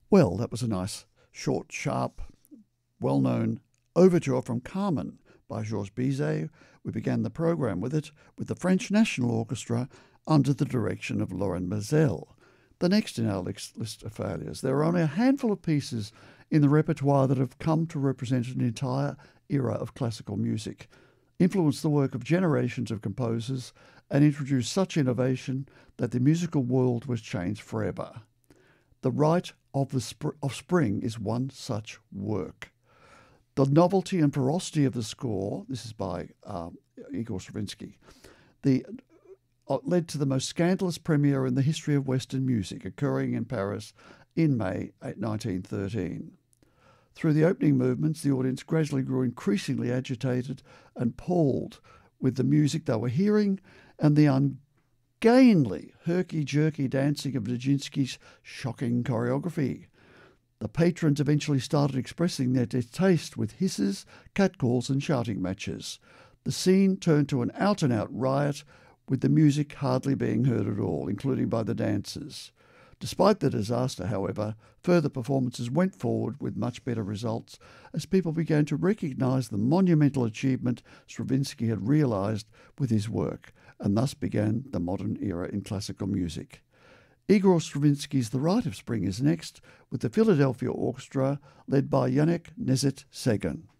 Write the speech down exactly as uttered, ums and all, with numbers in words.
Well, that was a nice, short, sharp, well-known overture from Carmen by Georges Bizet. We began the program with it with the French National Orchestra under the direction of Laurent Mazel. The next in our list of failures. There are only a handful of pieces in the repertoire that have come to represent an entire era of classical music, influenced the work of generations of composers, and introduced such innovation that the musical world was changed forever. The Rite of the Sp- of Spring is one such work. The novelty and ferocity of the score, this is by uh, Igor Stravinsky, the uh, led to the most scandalous premiere in the history of Western music, occurring in Paris in May nineteen thirteen. Through the opening movements, the audience gradually grew increasingly agitated and appalled with the music they were hearing and the ungainly, herky-jerky dancing of Nijinsky's shocking choreography. The patrons eventually started expressing their distaste with hisses, catcalls and shouting matches. The scene turned to an out-and-out riot, with the music hardly being heard at all, including by the dancers. Despite the disaster, however, further performances went forward with much better results as people began to recognise the monumental achievement Stravinsky had realised with his work, and thus began the modern era in classical music. Igor Stravinsky's The Rite of Spring is next, with the Philadelphia Orchestra led by Yannick Nézet-Séguin.